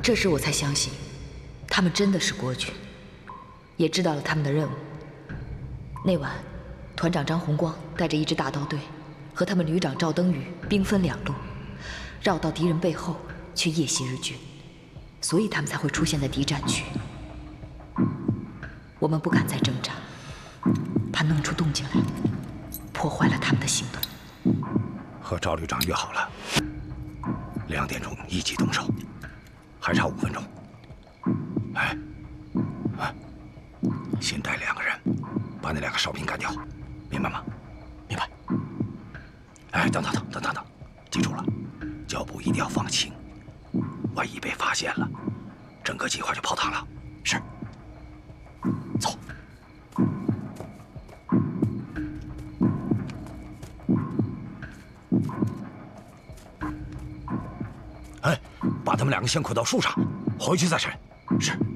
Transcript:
这时我才相信，他们真的是国军，也知道了他们的任务。那晚，团长张红光带着一支大刀队，和他们旅长赵登禹兵分两路，绕到敌人背后去夜袭日军，所以他们才会出现在敌占区。我们不敢再挣扎，怕弄出动静来，破坏了他们的行动。 和赵旅长约好了，2点钟一起动手，还差5分钟。哎，先带2个人，把那2个哨兵干掉，明白吗？ 明白。 哎，等，记住了，脚步一定要放轻，万一被发现了，整个计划就泡汤了。 是。走。 哎，把他们2个先捆到树上，回去再审。 是。